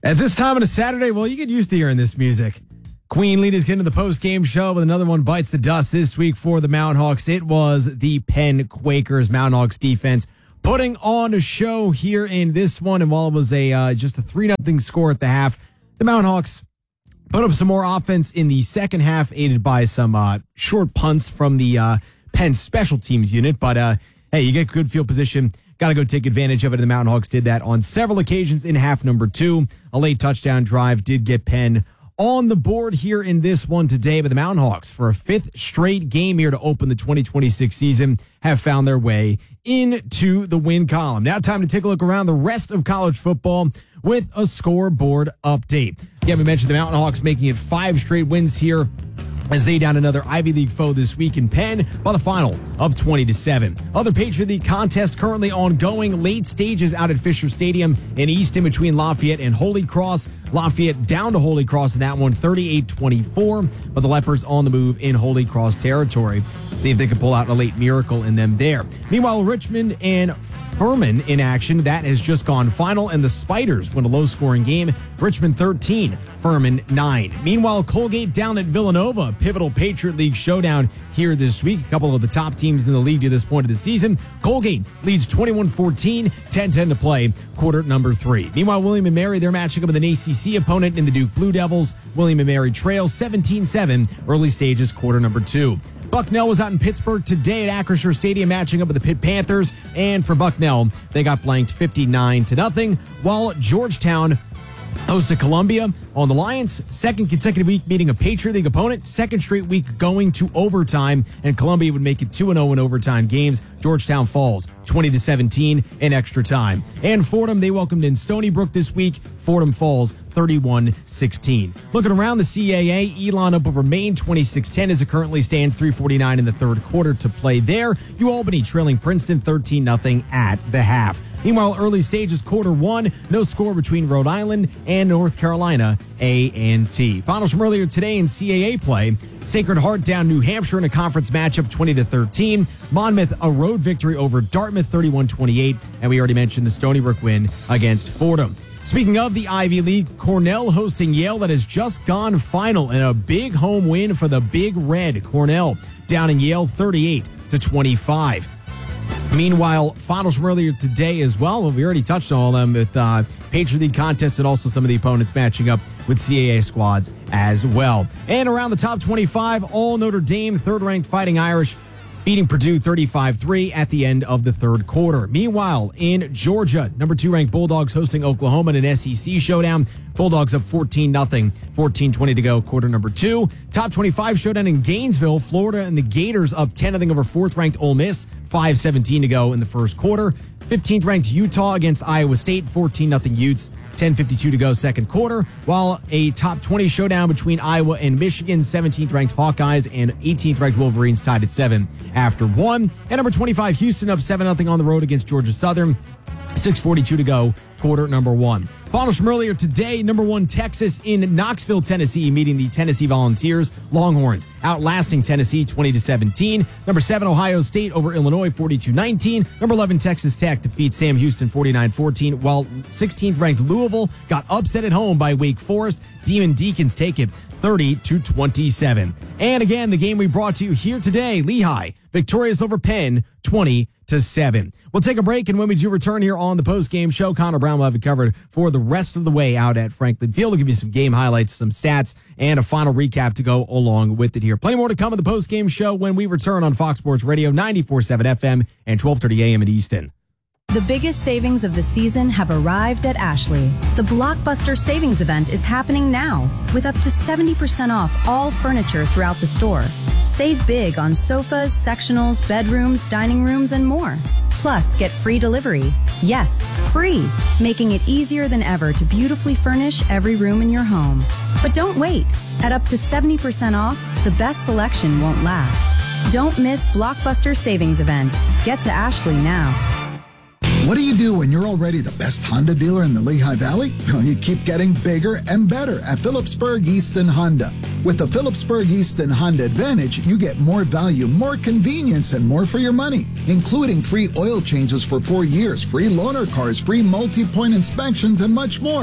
At this time on a Saturday, well, you get used to hearing this music. Queen lead us into the post-game show with another one bites the dust this week for the Mountain Hawks. It was the Penn Quakers. Mountain Hawks defense putting on a show here in this one. And while it was a uh, just a three nothing score at the half, the Mountain Hawks put up some more offense in the second half, aided by some uh, short punts from the uh, Penn special teams unit. But uh, hey, you get good field position. Got to go take advantage of it, and the Mountain Hawks did that on several occasions in half number two. A late touchdown drive did get Penn on the board here in this one today, but the Mountain Hawks, for a fifth straight game here to open the twenty twenty-six season, have found their way into the win column. Now time to take a look around the rest of college football with a scoreboard update. Yeah, we mentioned the Mountain Hawks making it five straight wins here as they down another Ivy League foe this week in Penn by the final of twenty to seven. Other Patriot League contest currently ongoing, late stages out at Fisher Stadium in Easton between Lafayette and Holy Cross. Lafayette down to Holy Cross in that one, thirty-eight twenty-four, but the Leopards on the move in Holy Cross territory. See if they can pull out a late miracle in them there. Meanwhile, Richmond and Furman in action. That has just gone final, and the Spiders win a low-scoring game. Richmond thirteen, Furman nine. Meanwhile, Colgate down at Villanova, pivotal Patriot League showdown here this week. A couple of the top teams in the league to this point of the season. Colgate leads twenty-one fourteen, ten ten to play, quarter number three. Meanwhile, William and Mary, they're matching up with an A C C opponent in the Duke Blue Devils. William and Mary trail seventeen seven, early stages, quarter number two. Bucknell was out in Pittsburgh today at Acrisure Stadium matching up with the Pitt Panthers, and for Bucknell, they got blanked fifty-nine to nothing, while Georgetown hosted Columbia on the Lions. Second consecutive week meeting a Patriot League opponent, second straight week going to overtime, and Columbia would make it two and oh in overtime games. Georgetown falls twenty to seventeen in extra time. And Fordham, they welcomed in Stony Brook this week. Fordham falls thirty-one sixteen. Looking around the C A A, Elon up over Maine twenty-six ten as it currently stands, three forty-nine in the third quarter to play there. UAlbany trailing Princeton thirteen nothing at the half. Meanwhile, early stages, quarter one, no score between Rhode Island and North Carolina A and T. Finals from earlier today in C A A play. Sacred Heart down New Hampshire in a conference matchup twenty to thirteen. Monmouth a road victory over Dartmouth thirty-one twenty-eight. And we already mentioned the Stony Brook win against Fordham. Speaking of the Ivy League, Cornell hosting Yale, that has just gone final in a big home win for the Big Red. Cornell down in Yale thirty-eight to twenty-five. Meanwhile, finals from earlier today as well. We already touched on all of them with uh, Patriot League contests and also some of the opponents matching up with C A A squads as well. And around the top twenty-five, all Notre Dame, third-ranked Fighting Irish, beating Purdue thirty-five three at the end of the third quarter. Meanwhile, in Georgia, number two-ranked Bulldogs hosting Oklahoma in an S E C showdown. Bulldogs up fourteen nothing, fourteen twenty to go, quarter number two. Top twenty-five showdown in Gainesville, Florida, and the Gators up ten nothing over fourth-ranked Ole Miss, five seventeen to go in the first quarter. fifteenth-ranked Utah against Iowa State, fourteen nothing Utes, ten fifty-two to go, second quarter, while a top twenty showdown between Iowa and Michigan, seventeenth-ranked Hawkeyes and eighteenth-ranked Wolverines tied at seven after one. And number twenty-five, Houston up seven nothing on the road against Georgia Southern, six forty-two to go, quarter number one. Finals from earlier today, number one Texas in Knoxville, Tennessee, meeting the Tennessee Volunteers. Longhorns outlasting Tennessee twenty to seventeen. Number seven Ohio State over Illinois forty-two nineteen. Number eleven Texas Tech defeats Sam Houston forty-nine fourteen, while sixteenth ranked Louisville got upset at home by Wake Forest. Demon Deacons take it thirty to twenty-seven. And again, the game we brought to you here today, Lehigh victorious over Penn twenty to seven. We'll take a break, and when we do return here on the post-game show, Connor Brown will have it covered for the rest of the way out at Franklin Field. We'll give you some game highlights, some stats, and a final recap to go along with it here. Plenty more to come on the post-game show when we return on Fox Sports Radio, ninety-four point seven F M and twelve thirty A M in Easton. The biggest savings of the season have arrived at Ashley. The Blockbuster Savings Event is happening now with up to seventy percent off all furniture throughout the store. Save big on sofas, sectionals, bedrooms, dining rooms, and more. Plus, get free delivery. Yes, free, making it easier than ever to beautifully furnish every room in your home. But don't wait. At up to seventy percent off, the best selection won't last. Don't miss Blockbuster Savings Event. Get to Ashley now. What do you do when you're already the best Honda dealer in the Lehigh Valley? Well, you keep getting bigger and better at Phillipsburg Easton Honda. With the Phillipsburg Easton Honda Advantage, you get more value, more convenience, and more for your money, including free oil changes for four years, free loaner cars, free multi-point inspections, and much more.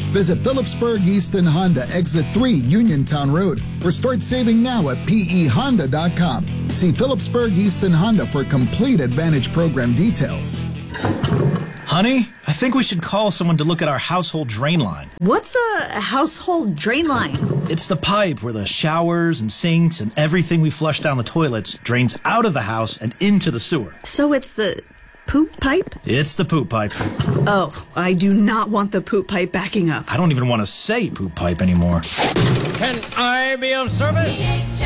Visit Phillipsburg Easton Honda, exit three Uniontown Road, or start saving now at P E Honda dot com. See Phillipsburg Easton Honda for complete Advantage program details. Honey, I think we should call someone to look at our household drain line. What's a household drain line? It's the pipe where the showers and sinks and everything we flush down the toilets drains out of the house and into the sewer. So it's the poop pipe? It's the poop pipe. Oh, I do not want the poop pipe backing up. I don't even want to say poop pipe anymore. Can I be of service?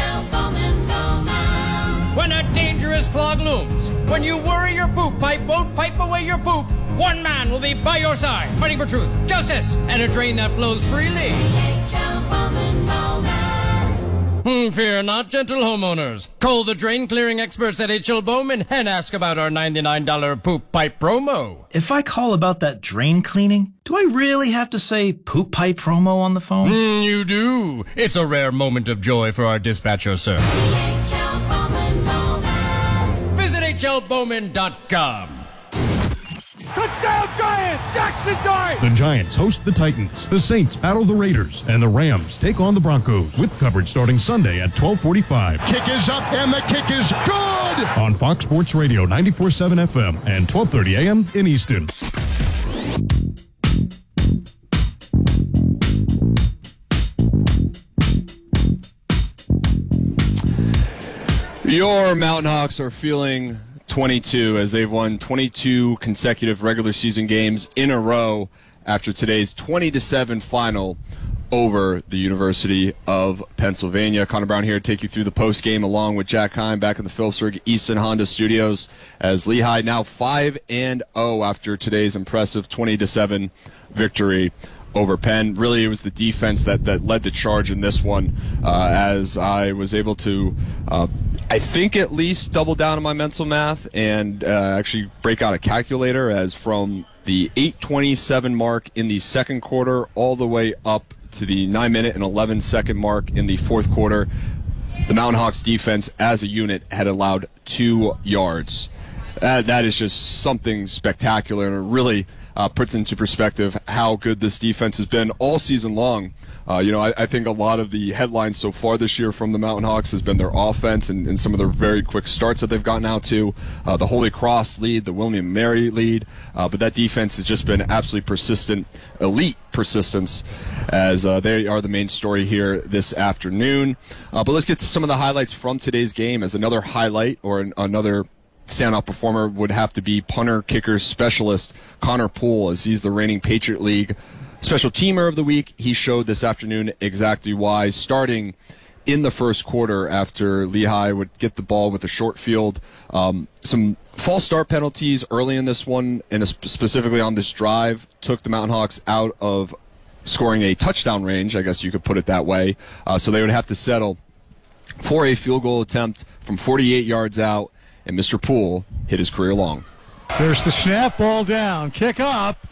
When a dangerous clog looms, when you worry your poop pipe won't pipe away your poop, one man will be by your side, fighting for truth, justice, and a drain that flows freely. Hmm, fear not, gentle homeowners. Call the drain clearing experts at H L Bowman and ask about our ninety-nine dollars poop pipe promo. If I call about that drain cleaning, do I really have to say poop pipe promo on the phone? Mm, you do. It's a rare moment of joy for our dispatcher, sir. Visit H L Bowman dot com. Touchdown Giants! Jackson Dart! The Giants host the Titans, the Saints battle the Raiders, and the Rams take on the Broncos, with coverage starting Sunday at twelve forty-five. Kick is up, and the kick is good! On Fox Sports Radio ninety-four point seven F M and twelve thirty A M in Easton. Your Mountain Hawks are feeling twenty-two as they've won twenty-two consecutive regular season games in a row after today's twenty to seven final over the University of Pennsylvania. Connor Brown here to take you through the post game along with Jack Heim back in the Phillipsburg Easton Honda Studios as Lehigh now five and oh after today's impressive twenty to seven victory over Penn. Really, it was the defense that, that led the charge in this one, uh, as I was able to, uh, I think at least double down on my mental math and uh, actually break out a calculator, as from the eight twenty-seven mark in the second quarter all the way up to the nine minute and eleven second mark in the fourth quarter, the Mountain Hawks defense as a unit had allowed two yards. Uh, that is just something spectacular, and it really uh, puts into perspective how good this defense has been all season long. Uh, you know, I, I think a lot of the headlines so far this year from the Mountain Hawks has been their offense and, and some of their very quick starts that they've gotten out to, uh, the Holy Cross lead, the William and Mary lead, uh, but that defense has just been absolutely persistent, elite persistence, as uh, they are the main story here this afternoon. Uh, but let's get to some of the highlights from today's game. As another highlight or an, another standout performer would have to be punter kicker specialist Connor Poole, as he's the reigning Patriot League Special Teamer of the Week. He showed this afternoon exactly why, starting in the first quarter after Lehigh would get the ball with a short field. Um, some false start penalties early in this one, and specifically on this drive, took the Mountain Hawks out of scoring a touchdown range, I guess you could put it that way. Uh, so they would have to settle for a field goal attempt from forty-eight yards out, and Mister Poole hit his career long. There's the snap, ball down, kick up,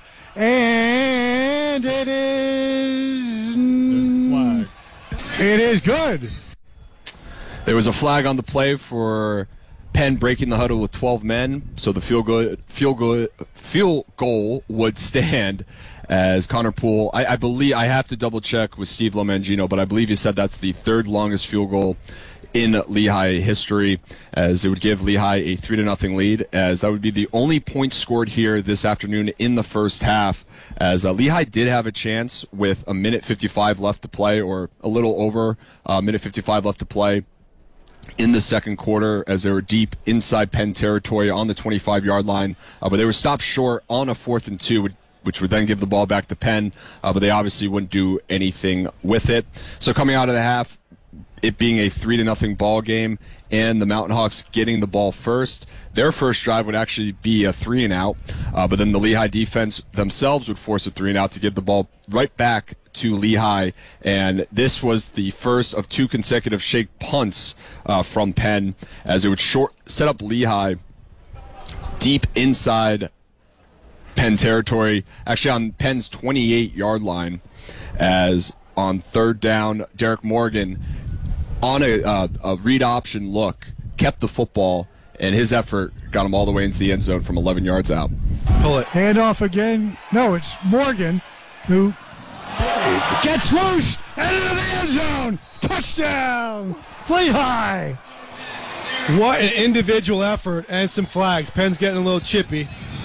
and it is... There's a flag. It is good. There was a flag on the play for Penn breaking the huddle with twelve men, so the field goal, field goal, field goal would stand, as Connor Poole, I, I believe, I have to double check with Steve Lomangino, but I believe he said that's the third longest field goal in Lehigh history, as it would give Lehigh a three to nothing lead, as that would be the only points scored here this afternoon in the first half, as uh, Lehigh did have a chance with a minute fifty-five left to play, or a little over a uh, minute fifty-five left to play in the second quarter, as they were deep inside Penn territory on the twenty-five yard line, uh, but they were stopped short on a fourth and two, which would then give the ball back to Penn, uh, but they obviously wouldn't do anything with it. So coming out of the half, it being a three to nothing ball game, and the Mountain Hawks getting the ball first, their first drive would actually be a three and out, uh, but then the Lehigh defense themselves would force a three and out to get the ball right back to Lehigh, and this was the first of two consecutive shake punts uh, from Penn, as it would short set up Lehigh deep inside Penn territory, actually on Penn's twenty-eight yard line, as on third down, Derek Morgan, on a, uh, a read option look, kept the football, and his effort got him all the way into the end zone from eleven yards out. Pull it. Hand off again. No, it's Morgan who Gets loose and into the end zone. Touchdown, Lehigh. What an individual effort and some flags. Penn's getting a little chippy.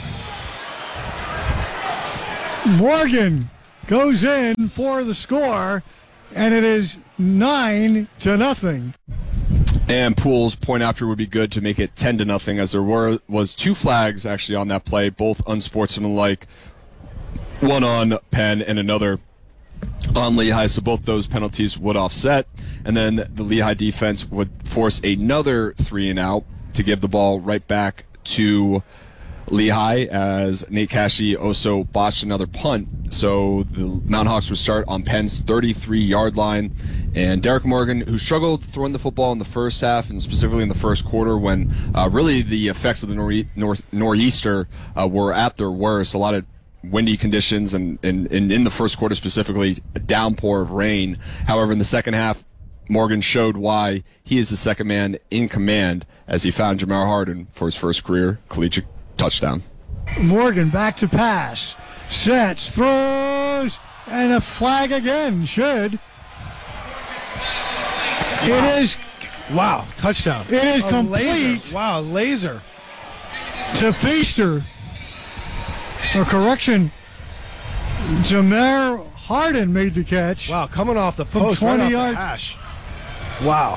Morgan goes in for the score, and it is nine to nothing. And Poole's point after would be good to make it ten to nothing, as there were was two flags actually on that play, both unsportsmanlike. One on Penn and another on Lehigh, so both those penalties would offset, and then the Lehigh defense would force another three and out to give the ball right back to Lehigh, as Nate Cashy also botched another punt. So the Mountain Hawks would start on Penn's thirty-three yard line, and Derek Morgan, who struggled throwing the football in the first half and specifically in the first quarter when uh, really the effects of the nor- north nor'easter uh, were at their worst. A lot of windy conditions, and, and, and in the first quarter specifically, a downpour of rain. However, in the second half, Morgan showed why he is the second man in command as he found Jamar Harden for his first career collegiate touchdown. Morgan back to pass, sets, throws, and a flag again. Should. It is. Wow, touchdown. It is a complete. Laser. Wow, laser. To Feaster. A correction. Jamar Harden made the catch. Wow, coming off the post, from twenty right yards. Hash. Wow.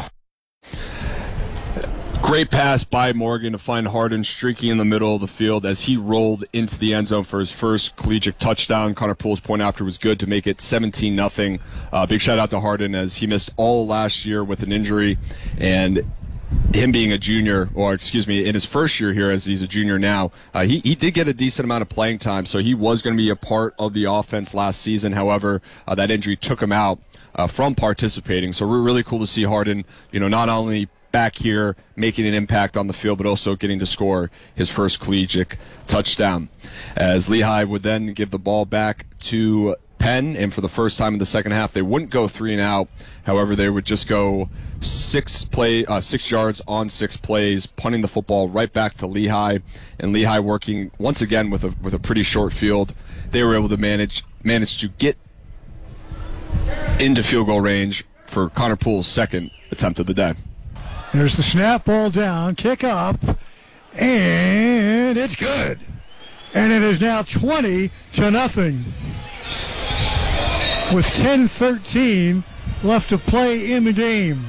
Great pass by Morgan to find Harden streaking in the middle of the field as he rolled into the end zone for his first collegiate touchdown. Connor Poole's point after was good to make it seventeen nothing. Uh, big shout out to Harden as he missed all last year with an injury, and him being a junior, or excuse me, in his first year here as he's a junior now, uh, he, he did get a decent amount of playing time, so he was going to be a part of the offense last season. However, uh, that injury took him out uh, from participating. So we're really cool to see Harden, you know, not only back here making an impact on the field, but also getting to score his first collegiate touchdown. As Lehigh would then give the ball back to Penn, and for the first time in the second half, they wouldn't go three and out. However, they would just go six play, uh, six yards on six plays, punting the football right back to Lehigh, and Lehigh working once again with a with a pretty short field. They were able to manage manage to get into field goal range for Connor Poole's second attempt of the day. There's the snap, ball down, kick up, and it's good. And it is now twenty to nothing. With ten thirteen left to play in the game.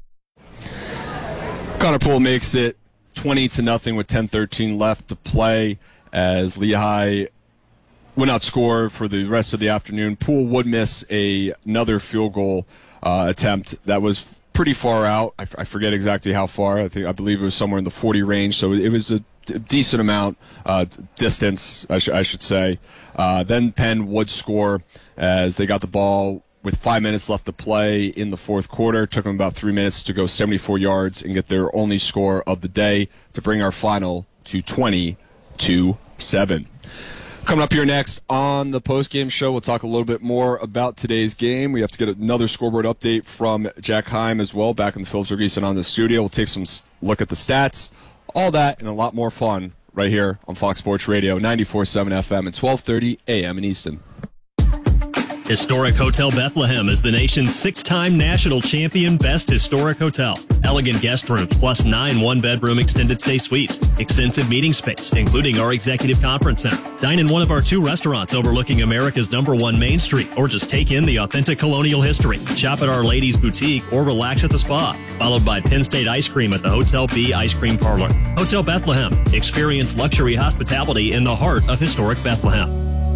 Connor Poole makes it twenty to nothing with ten thirteen left to play as Lehigh would not score for the rest of the afternoon. Poole would miss a, another field goal uh, attempt that was pretty far out. I, f- I forget exactly how far. I think I believe it was somewhere in the forty range. So it was a d- decent amount uh, distance, I, sh- I should say. Uh, then Penn would score as they got the ball with five minutes left to play in the fourth quarter. It took them about three minutes to go seventy-four yards and get their only score of the day to bring our final to twenty to seven. Coming up here next on the postgame show, we'll talk a little bit more about today's game. We have to get another scoreboard update from Jack Heim as well, back in the Phillips Regeson on the studio. We'll take some look at the stats, all that, and a lot more fun right here on Fox Sports Radio, ninety-four point seven F M and twelve thirty A M in Easton. Historic Hotel Bethlehem is the nation's six-time national champion best historic hotel. Elegant guest rooms plus nine one-bedroom extended stay suites. Extensive meeting space, including our executive conference center. Dine in one of our two restaurants overlooking America's number one Main Street, or just take in the authentic colonial history. Shop at Our Lady's Boutique or relax at the spa. Followed by Penn State Ice Cream at the Hotel B Ice Cream Parlor. Hotel Bethlehem. Experience luxury hospitality in the heart of historic Bethlehem.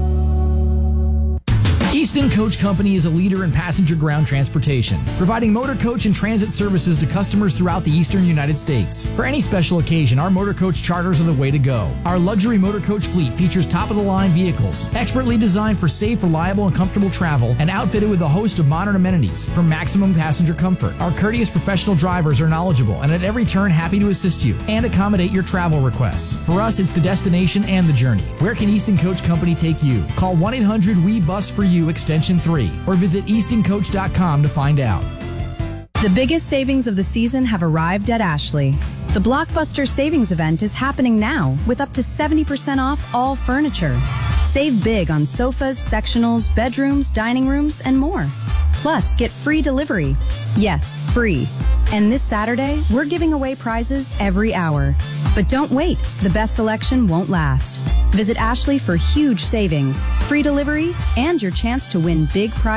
Easton Coach Company is a leader in passenger ground transportation, providing motor coach and transit services to customers throughout the eastern United States. For any special occasion, our motor coach charters are the way to go. Our luxury motor coach fleet features top-of-the-line vehicles, expertly designed for safe, reliable, and comfortable travel, and outfitted with a host of modern amenities for maximum passenger comfort. Our courteous professional drivers are knowledgeable and at every turn happy to assist you and accommodate your travel requests. For us, it's the destination and the journey. Where can Easton Coach Company take you? Call one eight hundred W E bus for you extension three or visit easton coach dot com to find out. The biggest savings of the season have arrived at Ashley. The Blockbuster Savings Event is happening now with up to seventy percent off all furniture. Save big on sofas, sectionals, bedrooms, dining rooms, and more. Plus, get free delivery. Yes, free. And this Saturday, we're giving away prizes every hour. But don't wait. The best selection won't last. Visit Ashley for huge savings, free delivery, and your chance to win big prizes.